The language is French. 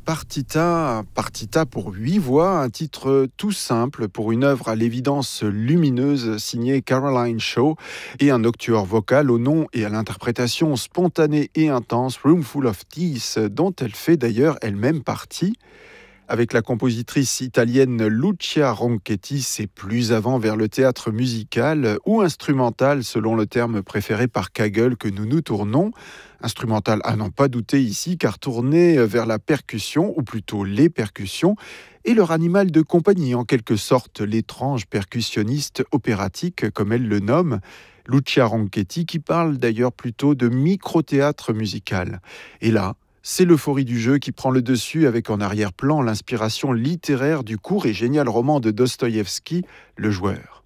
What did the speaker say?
Partita pour 8 voix, un titre tout simple pour une œuvre à l'évidence lumineuse signée Caroline Shaw et un octuor vocal au nom et à l'interprétation spontanée et intense Room Full of Teeth, dont elle fait d'ailleurs elle-même partie. Avec la compositrice italienne Lucia Ronchetti, c'est plus avant vers le théâtre musical ou instrumental, selon le terme préféré par Kagel, que nous nous tournons. Instrumental à n'en pas douter ici, car tourné vers la percussion, ou plutôt les percussions, et leur animal de compagnie, en quelque sorte l'étrange percussionniste opératique, comme elle le nomme, Lucia Ronchetti, qui parle d'ailleurs plutôt de micro-théâtre musical. Et là, c'est l'euphorie du jeu qui prend le dessus avec en arrière-plan l'inspiration littéraire du court et génial roman de Dostoïevski, Le Joueur.